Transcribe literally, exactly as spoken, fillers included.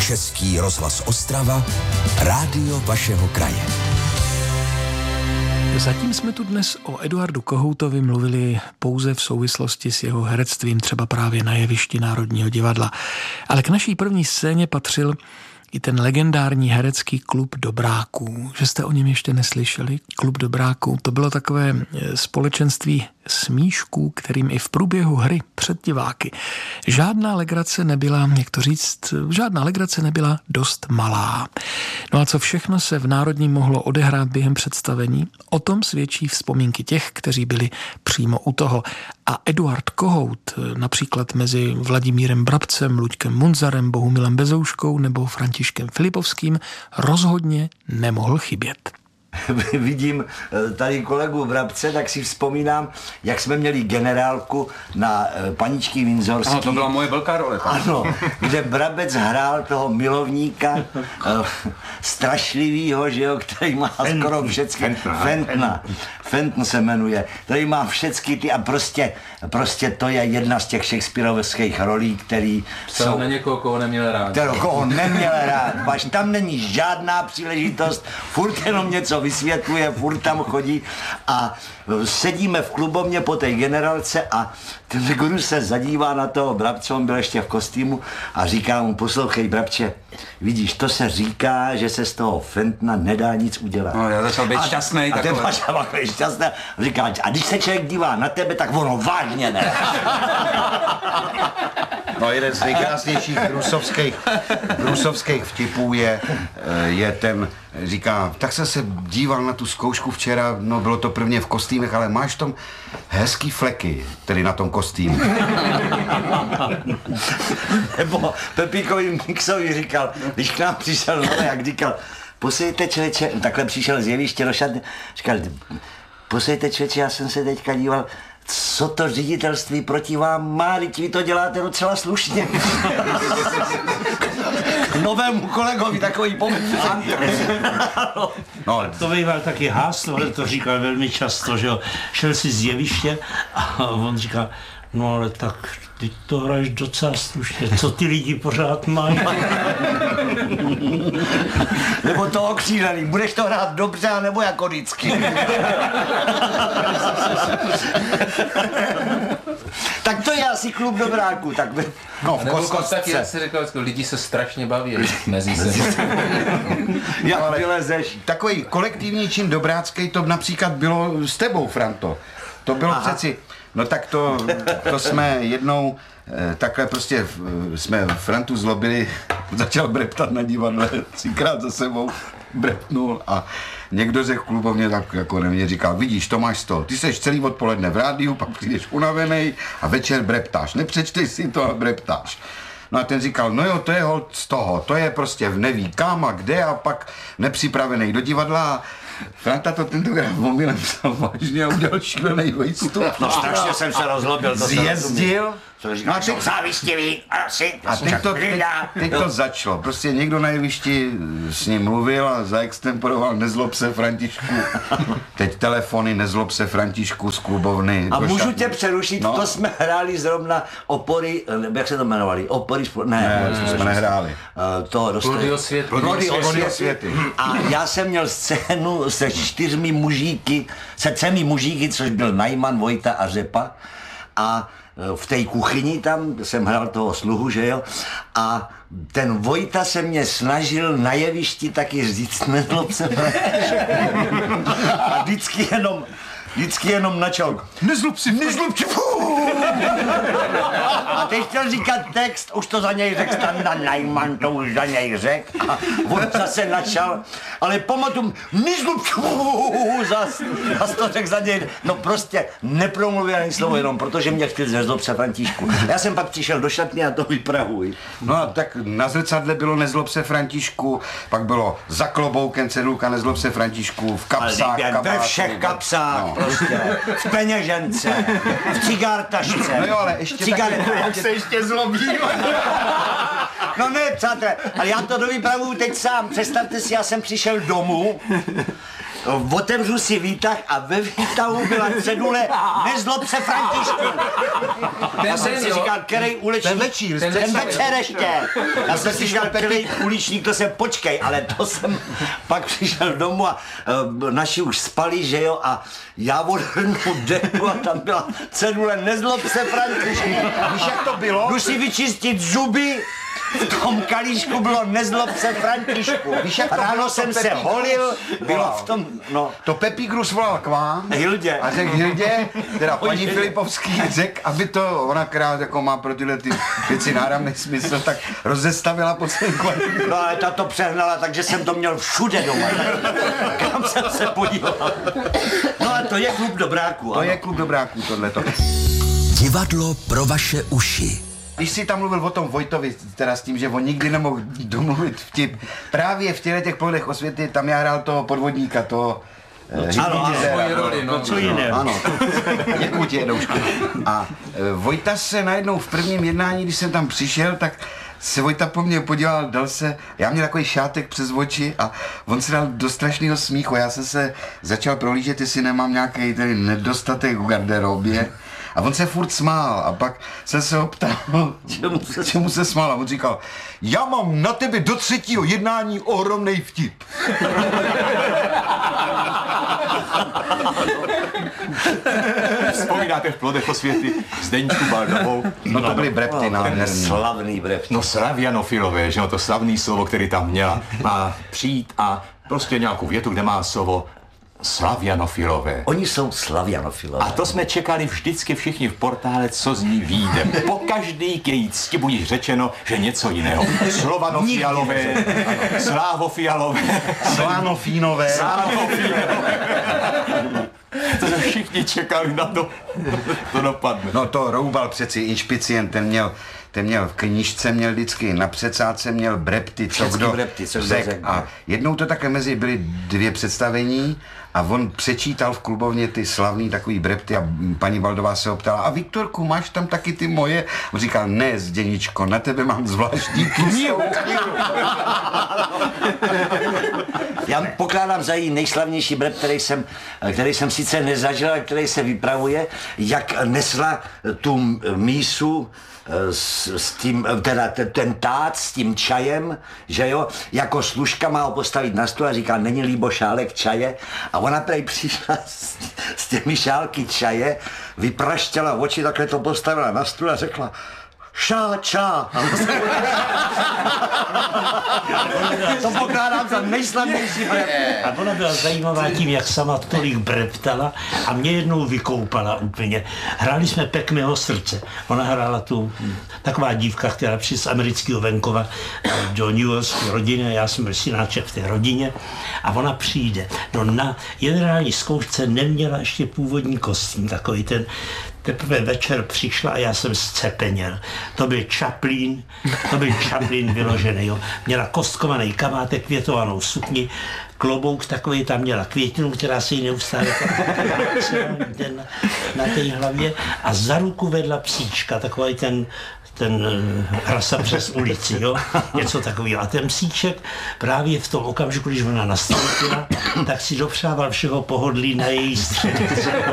Český rozhlas Ostrava, rádio vašeho kraje. Zatím jsme tu dnes o Eduardu Kohoutovi mluvili pouze v souvislosti s jeho herectvím, třeba právě na jevišti Národního divadla. Ale k naší první scéně patřil i ten legendární herecký Klub dobráků. Že jste o něm ještě neslyšeli? Klub dobráků, to bylo takové společenství smíšků, kterým i v průběhu hry před diváky žádná legrace nebyla, jak to říct, žádná legrace nebyla dost malá. No a co všechno se v Národním mohlo odehrát během představení, o tom svědčí vzpomínky těch, kteří byli přímo u toho. A Eduard Kohout, například mezi Vladimírem Brabcem, Luďkem Munzarem, Bohumilem Bezouškou nebo Františkem Filipovským, rozhodně nemohl chybět. Vidím tady kolegu Brabce, tak si vzpomínám, jak jsme měli generálku na Paničky Winzorský. Ano, to byla moje velká role. Tam. Ano, kde Brabec hrál toho milovníka strašlivýho, že jo, který má Fentn, skoro všecky, Fentna, Fentna, Fentn se jmenuje, který má všecky ty a prostě, prostě to je jedna z těch shakespearovských rolí, který Psal jsou... na někoho, koho neměl rád. Kterou, koho neměl rád, až tam není žádná příležitost, furt jenom něco vysvětluje, furt tam chodí a sedíme v klubovně po té generálce a ten guru se zadívá na toho Brabce, on byl ještě v kostýmu a říká mu, poslouchej Brabče, vidíš, to se říká, že se z toho Fentna nedá nic udělat. No, já začal být šťastnej. A ten začal být šťastný. Říká, a když se člověk dívá na tebe, tak ono vážně ne. No, jeden z nejkrásnějších brusovských, brusovských vtipů je, je ten, říká, tak jsem se díval na tu zkoušku včera, no bylo to prvně v kostýmech, ale máš tam hezký fleky, tedy na tom kostýmu. Nebo Pepíkovi Mixovi říkal, když k nám přišel, no, jak říkal, posejte člověče, takhle přišel z jeviště do šatny, říkal, posejte člověče, já jsem se teďka díval, co to ředitelství proti vám má, teď vy to děláte docela slušně. K novému kolegovi takový pomysl. No, to býval taky Hásl, ale to říkal velmi často, že jo. Šel si z jeviště a on říkal, no ale tak ty to hraješ docela slušně, co ty lidi pořád mají. Nebo to okřílený, budeš to hrát dobře, nebo jako vždycky. Tak to je asi Klub dobráků, tak by... No, v kostce. Taky, já si říkal, lidi se strašně baví mezi se. Jak vylezeš. Takový kolektivní čin dobrácký, to například bylo s tebou, Franto. To bylo Aha. přeci... No tak to, to jsme jednou eh, takhle prostě eh, jsme Frantu zlobili, začal breptat na divadle, třikrát za sebou brepnul a někdo řekl klubovně tak jako nevně říkal, vidíš, to máš to, ty seš celý odpoledne v rádiu, pak přijdeš unavenej a večer breptáš, nepřečteš si to a breptáš. No a ten říkal, no jo, to je holt z toho, to je prostě v neví kam a kde a pak nepřipravený do divadla. Franta to tentokrát omylem psal vážně a udělal šílený výstup. No strašně jsem se rozlobil. Zjezdil. No a teď závistivý, asi. A teď to, teď, teď to začalo. Prostě někdo na jevišti s ním mluvil a zaextemporoval nezlob se Františku. Teď telefony nezlob se Františku z klubovny. A můžu tě přerušit, no? To jsme hráli zrovna opory, jak se to jmenovali? Opory, sport... ne, ne, ne, jsme nehráli. Uh, to Plody osvěty. Plody osvěty. A já jsem měl scénu se čtyřmi mužíky, se třemi mužíky, což byl Najman, Vojta a Řepa. A v té kuchyni tam jsem hrál toho sluhu, že jo, a ten Vojta se mě snažil na jevišti taky říct, nezlob se, a vždycky jenom, vždycky jenom načal, nezlob si, nezlob si, a teď chtěl říkat text, už to za něj řekl Standa Najman, to už za něj řekl, a on zase načal, ale pamatuju, nezlob si, zas, zas to řekl za něj, no prostě nepromluvil ani slovo, jenom protože mě chtěl nezlob se Františku. Já jsem pak přišel do šatny a to vypravuj. No a tak na zrcadle bylo nezlob se Františku, pak bylo za kloboukem cedulka nezlob se Františku, v kapsách, kabátu. Ve všech kapsách, no. Prostě, v peněžence, v cigártašce. No jo, ale ještě taky, jak se ještě zlobí. No ne, přátelé, ale já to dovypravuju teď sám. Představte si, já jsem přišel domů otevřu si výtah a ve výtahu byla cedule Nezlob se Františku. Já jsem si říkal, který uličník, Ten večír, ten, ten večer ještě. Já jsem si říkal, který uličník, to se počkej, ale to jsem pak přišel domů a uh, naši už spali, že jo, a já odhrnu deku a tam byla cedule Nezlob se Františku. Víš, jak to bylo? Jdu si vyčistit zuby, v tom kalíšku bylo Nezlob se Františku. Víš, jak to Ráno bylo, jsem to se Pepík holil, Grus? bylo Wow. v tom, no. To Pepík Grus volal k vám. Hildě. A řekl Hildě, teda paní Hildě. Filipovský, řekl, aby to ona, která jako má pro tyhle ty věci náramný smysl, tak rozestavila po celém kvartíru. No ale ta to přehnala, takže jsem to měl všude doma. Kam jsem se podíval. No a to je klub dobráků. To ano. je klub dobráků, tohleto. Divadlo pro vaše uši. Když jsi tam mluvil o tom Vojtovi, teda s tím, že on nikdy nemohl domluvit vtip, právě v těchto těch plodech osvěty, tam já hrál toho podvodníka, toho eh, ano, ano, Svoji roli, no. Co jiné? Ano, děkuji ti, Jedoušku. A e, Vojta se najednou v prvním jednání, když jsem tam přišel, tak se Vojta po mně podíval, dal se, já měl takový šátek přes oči a on se dal do strašného smíchu. Já jsem se začal prohlížet, jestli nemám nějaký tady nedostatek v garderobě. A on se furt smál a pak jsem se ho ptal, čemu se, čemu se smál a on říkal, já mám na tebe do třetího jednání ohromnej vtip. Vzpomínáte v plodech osvěty Zdeňku Baldovou? No to byly brepty nádherný. Slavný brev. No slavianofilové, že no, to slavný slovo, který tam měla, má přijít a prostě nějakou větu, kde má slovo slavianofilové. Oni jsou slavianofilové. A to jsme čekali vždycky všichni v portále, co z ní vyjde. Po každý k její cti bude řečeno, že něco jiného. Slovanofialové, slávofialové, Slánofínové. slávofilové. To jsme všichni čekali na to, to dopadne. No to Roubal přeci, inšpicient, ten měl, ten měl v knížce, měl vždycky na předsádce měl brepty, co Všecky kdo brepty, co kdo řek. řekne. A jednou to také mezi byly dvě představení a on přečítal v klubovně ty slavný takový brepty a paní Baldová se ho ptala, a Viktorku, máš tam taky ty moje? On říkal, ne, Zděničko, na tebe mám zvláštní knihu. Já pokládám za její nejslavnější brep, který jsem, který jsem sice nezažil, ale který se vypravuje, jak nesla tu mísu s, s tím, teda ten, ten tát s tím čajem, že jo, jako služka má ho postavit na stůl a říká, není líbo šálek čaje, a ona tady přišla s, s těmi šálky čaje, vypraštěla oči, takhle to postavila na stůl a řekla, šá, čá. To pokládám za nejslavnější brep. A ona byla zajímavá tím, jak sama tolik breptala a mě jednou vykoupala úplně. Hráli jsme Pek mého srdce. Ona hrála tu, taková dívka, která přišla z amerického venkova do New Yorkské rodiny, já jsem byl synáček v té rodině a ona přijde. No na generální zkoušce neměla ještě původní kostým, takový ten. Teprve večer přišla a já jsem zcepeněl. To byl Chaplin, to byl Chaplin vyložený, jo. Měla kostkovaný kamátek, květovanou sukni, klobouk takový, tam měla květinu, která se jí neustále na, na té hlavě a za ruku vedla psíčka, takový ten ten hrasa přes ulici, jo, něco takového. A ten psíček právě v tom okamžiku, když ona nastoupila, tak si dopřával všeho pohodlí na její střednici.